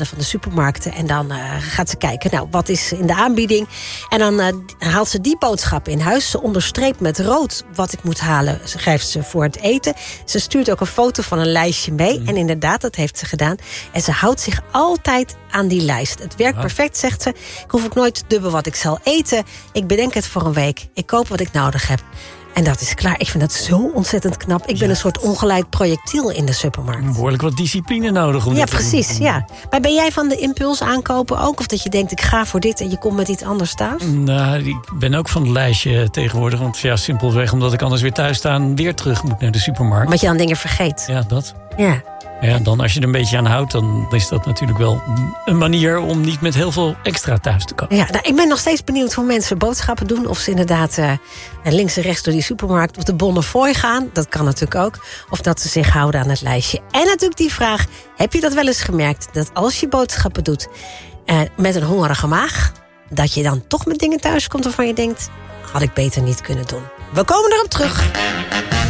bladen van de supermarkten. En dan gaat ze kijken, nou, wat is in de aanbieding? En dan haalt ze die boodschap in huis. Ze onderstreept met rood wat ik moet halen. Ze geeft ze voor het eten. Ze stuurt ook een foto van een lijstje mee. En inderdaad, dat heeft ze gedaan. En ze houdt zich altijd aan die lijst. Het werkt perfect, zegt ze. Ik hoef ook nooit te dubben wat ik zal eten. Ik bedenk het voor een week. Ik koop wat ik nodig heb. En dat is klaar. Ik vind dat zo ontzettend knap. Ik ben een soort ongeleid projectiel in de supermarkt. Behoorlijk wat discipline nodig om Ja, dat te precies. doen. Ja. Maar ben jij van de impuls aankopen ook? Of dat je denkt, ik ga voor dit en je komt met iets anders thuis? Nou, ik ben ook van het lijstje tegenwoordig. Want ja, simpelweg omdat ik anders weer thuis sta en weer terug moet naar de supermarkt. Omdat je dan dingen vergeet. Ja, dat. Ja. Ja, dan als je er een beetje aan houdt, dan is dat natuurlijk wel een manier om niet met heel veel extra thuis te komen. Ja, nou, ik ben nog steeds benieuwd hoe mensen boodschappen doen. Of ze inderdaad links en rechts door die supermarkt of de Bonnefoy gaan. Dat kan natuurlijk ook. Of dat ze zich houden aan het lijstje. En natuurlijk die vraag, heb je dat wel eens gemerkt? Dat als je boodschappen doet met een hongerige maag, dat je dan toch met dingen thuis komt waarvan je denkt, had ik beter niet kunnen doen. We komen erop terug.